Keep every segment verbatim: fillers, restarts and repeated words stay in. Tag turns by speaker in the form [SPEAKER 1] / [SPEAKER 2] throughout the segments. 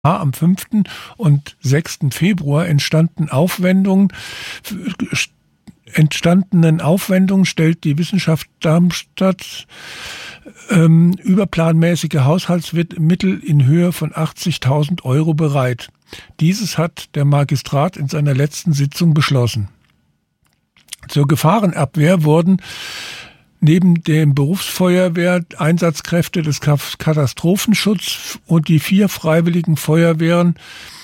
[SPEAKER 1] Am fünften und sechsten Februar entstanden Aufwendungen, entstandenen Aufwendungen stellt die Wissenschaft Darmstadt ähm, überplanmäßige Haushaltsmittel in Höhe von achtzigtausend Euro bereit. Dieses hat der Magistrat in seiner letzten Sitzung beschlossen. Zur Gefahrenabwehr wurden neben dem Berufsfeuerwehr Einsatzkräfte des Katastrophenschutzes und die vier freiwilligen Feuerwehren,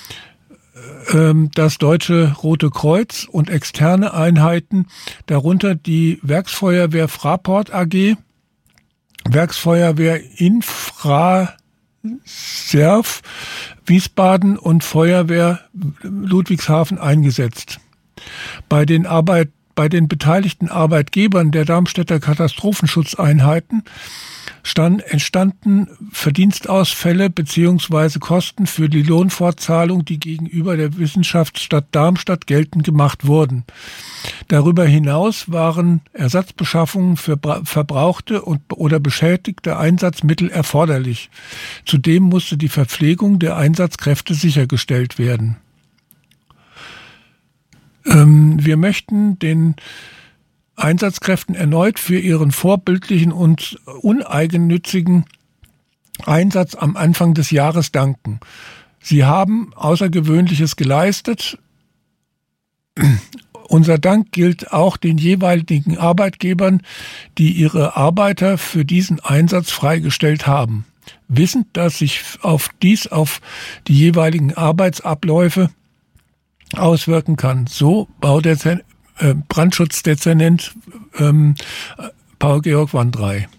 [SPEAKER 1] das Deutsche Rote Kreuz und externe Einheiten, darunter die Werksfeuerwehr Fraport A G, Werksfeuerwehr Infraserv Wiesbaden und Feuerwehr Ludwigshafen eingesetzt. Bei den Arbeit Bei den beteiligten Arbeitgebern der Darmstädter Katastrophenschutzeinheiten stand, entstanden Verdienstausfälle bzw. Kosten für die Lohnfortzahlung, die gegenüber der Wissenschaftsstadt Darmstadt geltend gemacht wurden. Darüber hinaus waren Ersatzbeschaffungen für verbrauchte und oder beschädigte Einsatzmittel erforderlich. Zudem musste die Verpflegung der Einsatzkräfte sichergestellt werden. Wir möchten den Einsatzkräften erneut für ihren vorbildlichen und uneigennützigen Einsatz am Anfang des Jahres danken. Sie haben Außergewöhnliches geleistet. Unser Dank gilt auch den jeweiligen Arbeitgebern, die ihre Arbeiter für diesen Einsatz freigestellt haben. Wissend, dass sich auf dies auf die jeweiligen Arbeitsabläufe auswirken kann. So Baudezern, äh, Brandschutzdezernent ähm, Paul-Georg Wandrei.